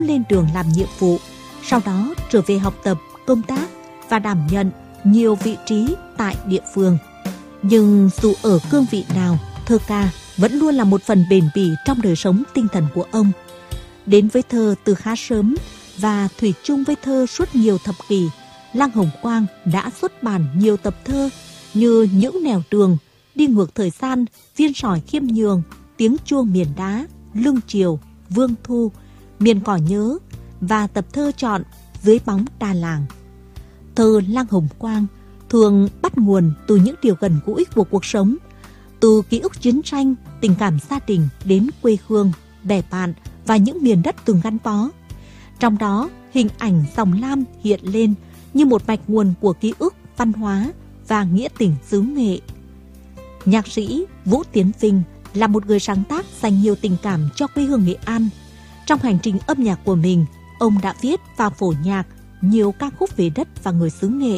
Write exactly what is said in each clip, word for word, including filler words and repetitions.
lên đường làm nhiệm vụ, sau đó trở về học tập, công tác và đảm nhận nhiều vị trí tại địa phương. Nhưng dù ở cương vị nào, thơ ca vẫn luôn là một phần bền bỉ trong đời sống tinh thần của ông. Đến với thơ từ khá sớm và thủy chung với thơ suốt nhiều thập kỷ, Lăng Hồng Quang đã xuất bản nhiều tập thơ như Những nẻo đường, Đi ngược thời gian, Viên sỏi khiêm nhường, Tiếng chuông miền đá, Lưng chiều, Vương thu, Miền cỏ nhớ và tập thơ chọn Dưới bóng đa làng. Thơ Lăng Hồng Quang thường bắt nguồn từ những điều gần gũi của cuộc sống, từ ký ức chiến tranh, tình cảm gia đình đến quê hương, bè bạn và những miền đất từng gắn bó. Trong đó, hình ảnh dòng lam hiện lên như một mạch nguồn của ký ức, văn hóa và nghĩa tình xứ Nghệ. Nhạc sĩ Vũ Tiến Vinh là một người sáng tác dành nhiều tình cảm cho quê hương Nghệ An. Trong hành trình âm nhạc của mình, ông đã viết và phổ nhạc nhiều ca khúc về đất và người xứ Nghệ.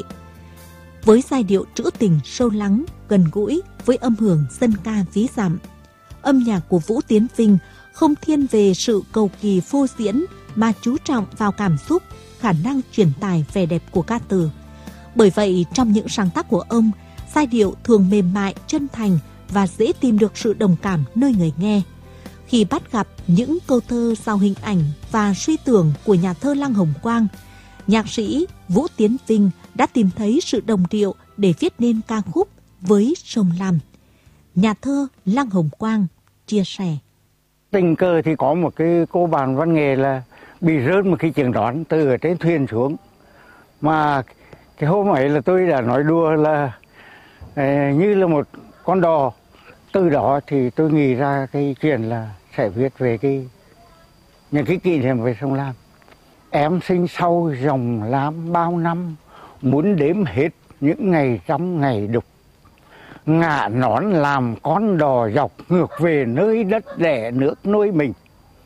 Với giai điệu trữ tình sâu lắng, gần gũi với âm hưởng dân ca ví dặm, âm nhạc của Vũ Tiến Vinh không thiên về sự cầu kỳ phô diễn mà chú trọng vào cảm xúc, khả năng truyền tải vẻ đẹp của ca từ. Bởi vậy, trong những sáng tác của ông, giai điệu thường mềm mại, chân thành và dễ tìm được sự đồng cảm nơi người nghe. Khi bắt gặp những câu thơ giàu hình ảnh và suy tưởng của nhà thơ Lăng Hồng Quang, nhạc sĩ Vũ Tiến Vinh đã tìm thấy sự đồng điệu để viết nên ca khúc Với sông Lam. Nhà thơ Lăng Hồng Quang chia sẻ: Tình cờ thì có một cái cô bạn văn nghệ là bị rớt một cái chiếc đón từ ở trên thuyền xuống. Mà cái hôm ấy là tôi đã nói đùa là eh, như là một con đò. Từ đó thì tôi nghĩ ra cái chuyện là sẽ viết về cái những cái kỷ niệm về sông Lam. Em sinh sau dòng Lam bao năm, muốn đếm hết những ngày trăm ngày đục. Ngả nón làm con đò dọc, ngược về nơi đất đẻ nước nuôi mình.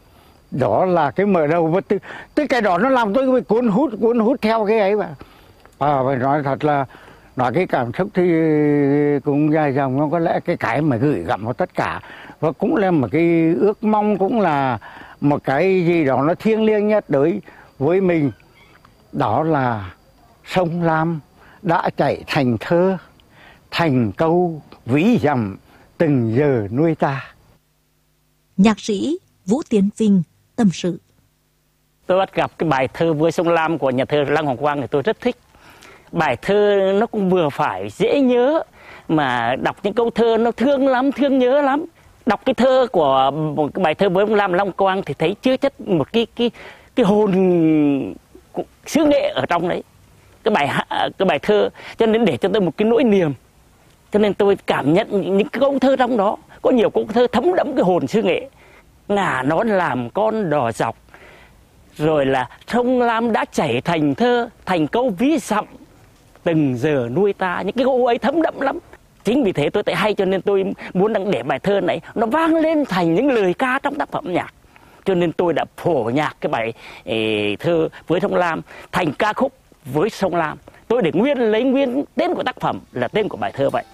Đó là cái mở đầu. Và từ, từ cái đó nó làm tôi bị cuốn hút, cuốn hút theo cái ấy mà. À, phải nói thật là nói cái cảm xúc thì cũng dài dòng, nó có lẽ cái cái mà gửi gắm vào tất cả. Và cũng là một cái ước mong, cũng là một cái gì đó nó thiêng liêng nhất đối với mình. Đó là sông Lam đã chảy thành thơ, thành câu ví dặm từng giờ nuôi ta. Nhạc sĩ Vũ Tiến Vinh tâm sự: Tôi bắt gặp cái bài thơ Với sông Lam của nhà thơ Lăng Hồng Quang thì tôi rất thích. Bài thơ nó cũng vừa phải dễ nhớ, mà đọc những câu thơ nó thương lắm, thương nhớ lắm. Đọc cái thơ của một cái bài thơ Với sông Lam Lăng Hồng Quang thì thấy chứa chất một cái cái cái hồn xứ Nghệ ở trong đấy. Cái bài cái bài thơ cho nên để cho tôi một cái nỗi niềm. Cho nên tôi cảm nhận những, những câu thơ trong đó có nhiều câu thơ thấm đẫm cái hồn xứ Nghệ. Ngả nón làm con đò dọc, rồi là sông Lam đã chảy thành thơ, thành câu ví dặm từng giờ nuôi ta. Những cái câu ấy thấm đẫm lắm. Chính vì thế tôi thấy hay, cho nên tôi muốn đăng để bài thơ này nó vang lên thành những lời ca trong tác phẩm nhạc. Cho nên tôi đã phổ nhạc cái bài ê, thơ Với sông Lam thành ca khúc Với sông Lam. Tôi để nguyên lấy nguyên tên của tác phẩm là tên của bài thơ vậy.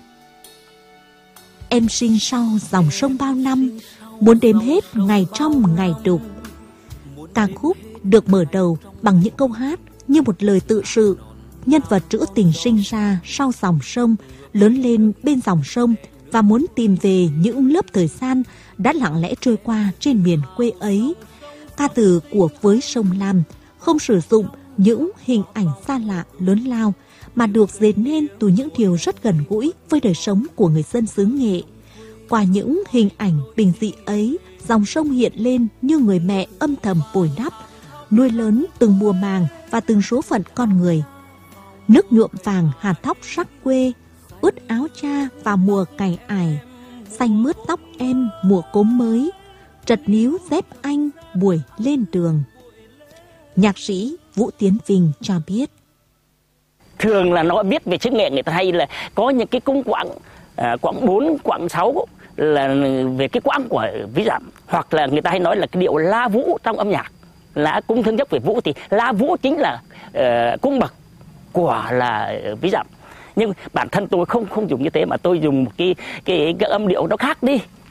Em sinh sau dòng sông bao năm, muốn đếm hết ngày trong ngày đục. Ca khúc được mở đầu bằng những câu hát như một lời tự sự. Nhân vật trữ tình sinh ra sau dòng sông, lớn lên bên dòng sông và muốn tìm về những lớp thời gian đã lặng lẽ trôi qua trên miền quê ấy. Ca từ của Với sông Lam không sử dụng những hình ảnh xa lạ lớn lao, mà được dệt nên từ những điều rất gần gũi với đời sống của người dân xứ Nghệ. Qua những hình ảnh bình dị ấy, dòng sông hiện lên như người mẹ âm thầm bồi đắp, nuôi lớn từng mùa màng và từng số phận con người. Nước nhuộm vàng hạt thóc sắc quê, ướt áo cha vào mùa cày ải, xanh mướt tóc em mùa cốm mới, trật níu dép anh buổi lên đường. Nhạc sĩ Vũ Tiến Vinh cho biết: Thường là nó biết về xứ Nghệ, người ta hay là có những cái cung quãng, à, quãng bốn, quãng sáu là về cái quãng của ví dặm, hoặc là người ta hay nói là cái điệu la vũ trong âm nhạc. Là cung thương dốc về vũ thì la vũ chính là uh, cung bậc của là ví dặm. Nhưng bản thân tôi không không dùng như thế, mà tôi dùng một cái cái, cái âm điệu nó khác đi.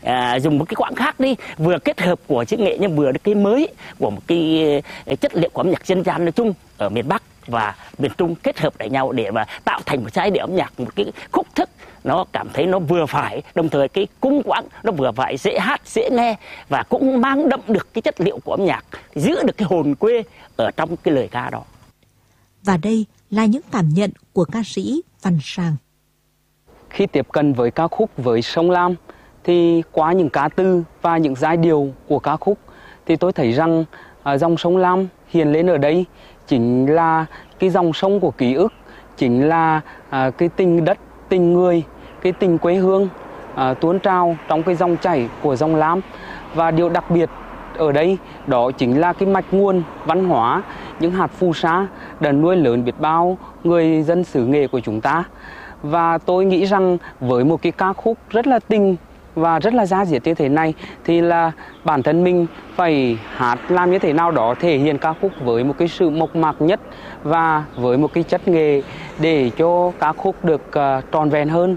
à, dùng một cái quãng khác đi, vừa kết hợp của chữ nghệ nhưng vừa cái mới của một cái chất liệu của âm nhạc dân gian nói chung ở miền Bắc và miền Trung kết hợp lại nhau để mà tạo thành một giai điệu âm nhạc, một cái khúc thức nó cảm thấy nó vừa phải, đồng thời cái cung quãng nó vừa phải, dễ hát dễ nghe và cũng mang đậm được cái chất liệu của âm nhạc, giữ được cái hồn quê ở trong cái lời ca đó. Và đây là những cảm nhận của ca sĩ Văn Sang. Khi tiếp cận với ca khúc với Sông Lam thì qua những ca từ và những giai điệu của ca khúc thì tôi thấy rằng à, dòng sông Lam hiện lên ở đây chính là cái dòng sông của ký ức, chính là à, cái tình đất, tình người, cái tình quê hương à, tuôn trào trong cái dòng chảy của dòng Lam. Và điều đặc biệt ở đây đó chính là cái mạch nguồn văn hóa, những hạt phù sa đã nuôi lớn biết bao người dân xứ Nghệ của chúng ta. Và tôi nghĩ rằng với một cái ca khúc rất là tình và rất là da diết như thế này thì là bản thân mình phải hát làm như thế nào đó thể hiện ca khúc với một cái sự mộc mạc nhất và với một cái chất nghệ để cho ca khúc được uh, tròn vẹn hơn.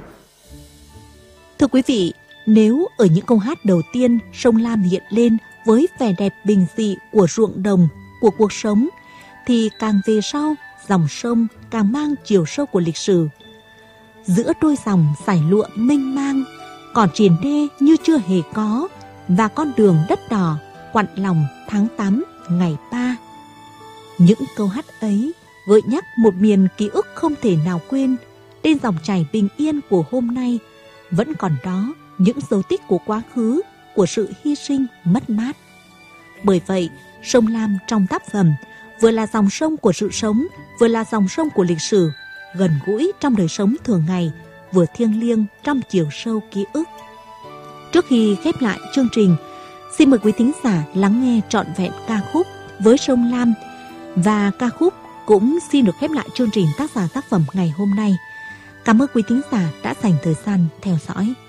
Thưa quý vị, nếu ở những câu hát đầu tiên sông Lam hiện lên với vẻ đẹp bình dị của ruộng đồng, của cuộc sống, thì càng về sau, dòng sông càng mang chiều sâu của lịch sử. Giữa đôi dòng dải lụa mênh mang, còn triền đê như chưa hề có, và con đường đất đỏ quặn lòng tháng tám ngày ba. Những câu hát ấy gợi nhắc một miền ký ức không thể nào quên. Trên dòng chảy bình yên của hôm nay vẫn còn đó những dấu tích của quá khứ, của sự hy sinh mất mát. Bởi vậy, sông Lam trong tác phẩm vừa là dòng sông của sự sống, vừa là dòng sông của lịch sử, gần gũi trong đời sống thường ngày, vừa thiêng liêng trong chiều sâu ký ức. Trước khi khép lại chương trình, xin mời quý thính giả lắng nghe trọn vẹn ca khúc Với Sông Lam, và ca khúc cũng xin được khép lại chương trình tác giả tác phẩm ngày hôm nay. Cảm ơn quý thính giả đã dành thời gian theo dõi.